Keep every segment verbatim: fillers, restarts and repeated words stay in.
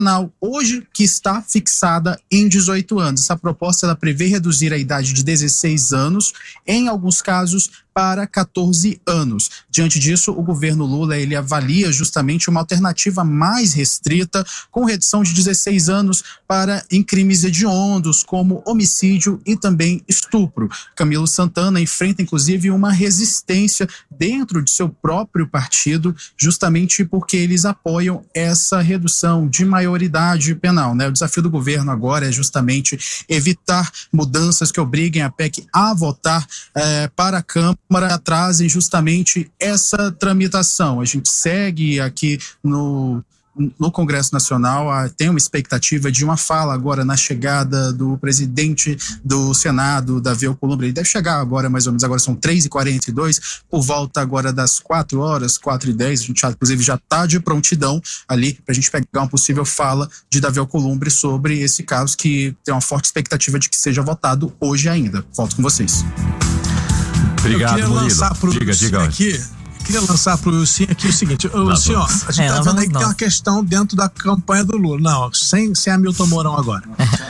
hoje que está fixada em dezoito anos. Essa proposta ela prevê reduzir a idade de dezesseis anos, em alguns casos para catorze anos. Diante disso, o governo Lula ele avalia justamente uma alternativa mais restrita, com redução de dezesseis anos para em crimes hediondos, como homicídio e também estupro. Camilo Santana enfrenta, inclusive, uma resistência dentro de seu próprio partido, justamente porque eles apoiam essa redução de maioridade penal, né? O desafio do governo agora é justamente evitar mudanças que obriguem a P E C a votar eh, para a Câmara, trazem justamente essa tramitação. A gente segue aqui no, no Congresso Nacional, tem uma expectativa de uma fala agora na chegada do presidente do Senado, Davi Alcolumbre. Ele deve chegar agora, mais ou menos, agora são três e quarenta e dois, por volta agora das quatro horas, quatro e dez, a gente inclusive já está de prontidão ali para a gente pegar uma possível fala de Davi Alcolumbre sobre esse caso, que tem uma forte expectativa de que seja votado hoje ainda. Volto com vocês. Obrigado, eu queria Murilo. lançar pro diga, diga. Aqui, eu queria lançar pro Wilson aqui o seguinte, Wilson, ó, a gente É, tá vendo aí que não. tem uma questão dentro da campanha do Lula. Não, sem, sem Hamilton Mourão agora.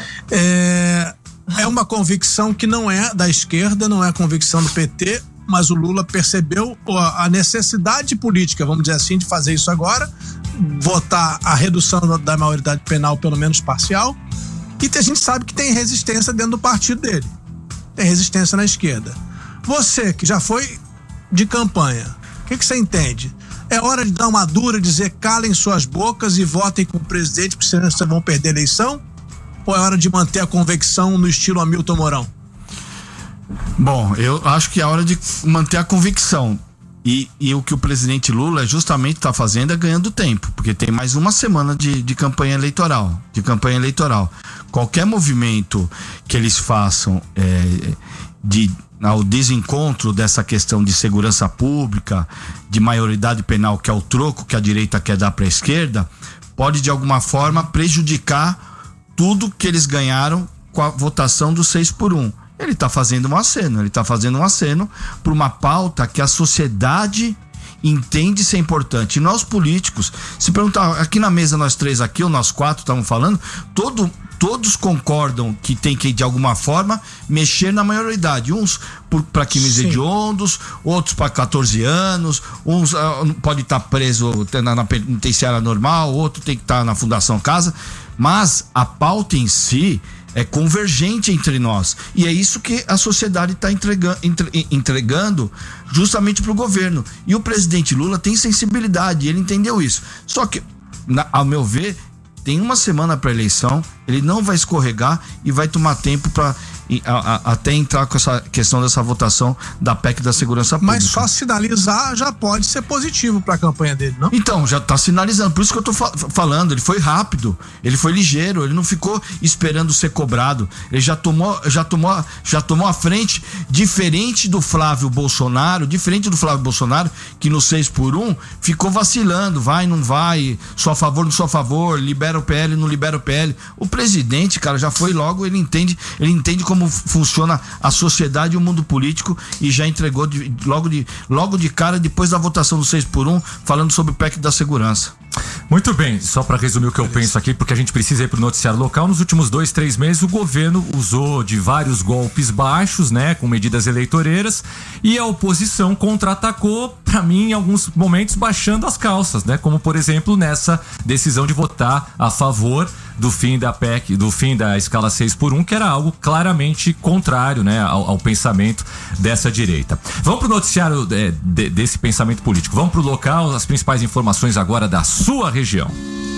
é, é uma convicção que não é da esquerda, não é a convicção do P T, mas o Lula percebeu a necessidade política, vamos dizer assim, de fazer isso agora, votar a redução da maioridade penal, pelo menos parcial, e a gente sabe que tem resistência dentro do partido dele. Tem resistência na esquerda. Você que já foi de campanha, o que, que você entende? É hora de dar uma dura, dizer calem suas bocas e votem com o presidente, porque senão vocês vão perder a eleição? Ou é hora de manter a convicção no estilo Hamilton Mourão? Bom, eu acho que é hora de manter a convicção. E, e o que o presidente Lula justamente está fazendo é ganhando tempo, porque tem mais uma semana de, de campanha eleitoral. De campanha eleitoral. Qualquer movimento que eles façam é, de ao desencontro dessa questão de segurança pública, de maioridade penal, que é o troco que a direita quer dar para a esquerda, pode de alguma forma prejudicar tudo que eles ganharam com a votação do seis por um. Ele está fazendo um aceno, ele está fazendo um aceno por uma pauta que a sociedade entende ser importante. E nós políticos, se perguntar, aqui na mesa nós três aqui, ou nós quatro estamos falando, todo todos concordam que tem que, de alguma forma, mexer na maioridade. Uns para crimes hediondos, outros para catorze anos, uns uh, pode estar tá preso na, na penitenciária normal, outro tem que estar tá na Fundação Casa, mas a pauta em si é convergente entre nós. E é isso que a sociedade está entregando, entre, entregando justamente para o governo. E o presidente Lula tem sensibilidade, ele entendeu isso. Só que, na, ao meu ver, tem uma semana para a eleição, ele não vai escorregar e vai tomar tempo para até entrar com essa questão dessa votação da P E C da segurança pública. Mas só sinalizar já pode ser positivo para a campanha dele, não? Então, já está sinalizando, por isso que eu tô fa- falando, ele foi rápido, ele foi ligeiro, ele não ficou esperando ser cobrado, ele já tomou, já tomou, já tomou a frente, diferente do Flávio Bolsonaro, diferente do Flávio Bolsonaro, que no seis por um ficou vacilando, vai, não vai, sou a favor, não sou a favor, libera o P L, não libera o P L. O presidente, cara, já foi logo, ele entende, ele entende como funciona a sociedade e o mundo político e já entregou de, logo, de, logo de cara, depois da votação do seis por um, falando sobre o P E C da segurança. Muito bem, só para resumir o que eu penso aqui, porque a gente precisa ir pro noticiário local. Nos últimos dois, três meses, o governo usou de vários golpes baixos, né, com medidas eleitoreiras, e a oposição contra-atacou, para mim, em alguns momentos, baixando as calças, né, como por exemplo nessa decisão de votar a favor do fim da P E C, do fim da escala seis por um, que era algo claramente contrário, né, ao, ao pensamento dessa direita. Vamos pro noticiário é, de, desse pensamento político. Vamos pro local, as principais informações agora da sua região.